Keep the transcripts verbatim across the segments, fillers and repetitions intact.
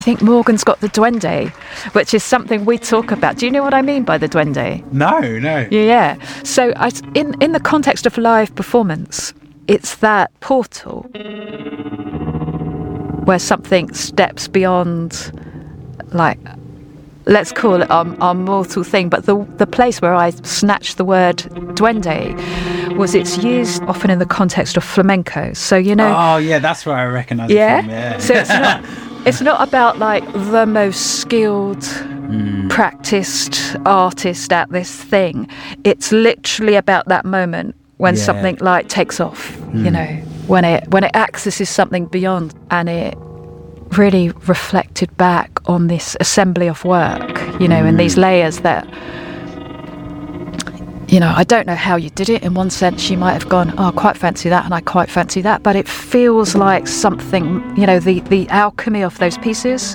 I think Morgan's got the duende, which is something we talk about. Do you know what I mean by the duende? No, no. Yeah. So I, in, in the context of live performance, it's that portal where something steps beyond, like, let's call it our, our mortal thing. But the the place where I snatched the word duende was it's used often in the context of flamenco. So, you know... Oh, yeah, that's where I recognise yeah? it from, yeah. So it's not... It's not about, like, the most skilled, mm. practiced artist at this thing. It's literally about that moment when yeah. something, like, takes off, mm. you know, when it when it accesses something beyond, and it really reflected back on this assembly of work, you know, mm. and these layers that, you know, I don't know how you did it. In one sense, you might have gone, oh, I quite fancy that, and I quite fancy that. But it feels like something, you know, the, the alchemy of those pieces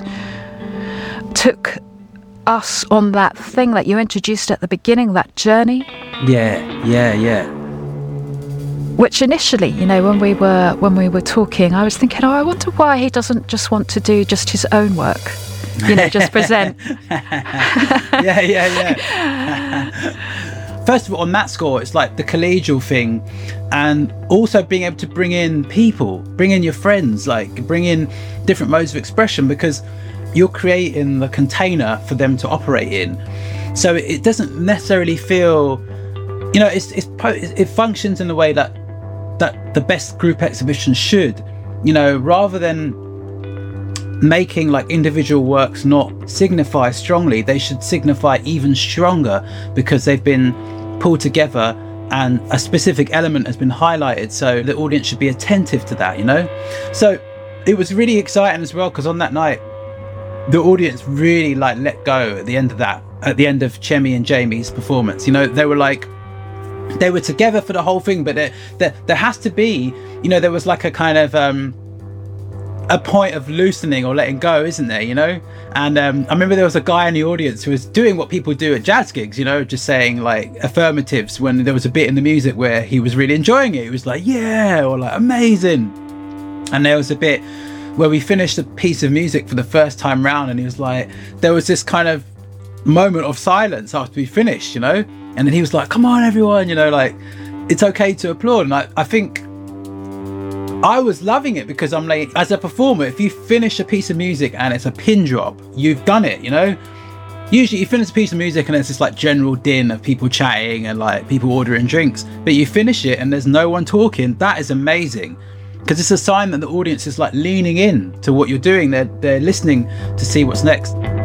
took us on that thing that you introduced at the beginning, that journey. Yeah, yeah, yeah. Which initially, you know, when we were when we were talking, I was thinking, oh, I wonder why he doesn't just want to do just his own work. You know, just present. yeah, yeah, yeah. First of all, on that score, it's like the collegial thing, and also being able to bring in people, bring in your friends, like bring in different modes of expression, because you're creating the container for them to operate in. So it doesn't necessarily feel, you know, it's, it's it functions in the way that that the best group exhibition should, you know, rather than making like individual works not signify strongly, they should signify even stronger because they've been pulled together and a specific element has been highlighted, so the audience should be attentive to that, you know. So it was really exciting as well, because on that night the audience really like let go at the end of that at the end of Chemi and Jamie's performance. You know, they were like, they were together for the whole thing, but there, there, there has to be, you know, there was like a kind of um a point of loosening or letting go, isn't there, you know? And um, I remember there was a guy in the audience who was doing what people do at jazz gigs, you know, just saying like affirmatives when there was a bit in the music where he was really enjoying it. He was like, yeah, or like, amazing. And there was a bit where we finished a piece of music for the first time round, and he was like, there was this kind of moment of silence after we finished, you know? And then he was like, come on, everyone, you know, like, it's okay to applaud. And I, I think I was loving it, because I'm like, as a performer, if you finish a piece of music and it's a pin drop, you've done it, you know? Usually you finish a piece of music and there's this like general din of people chatting and like people ordering drinks, but you finish it and there's no one talking. That is amazing, because it's a sign that the audience is like leaning in to what you're doing. They're, they're listening to see what's next.